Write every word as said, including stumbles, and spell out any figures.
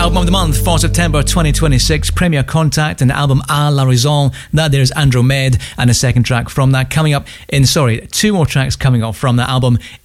Album of the month for September twenty twenty-six, Premier Contact and the album À La Raison. That there's Andromède, and a second track from that coming up in, sorry, two more tracks coming up from that album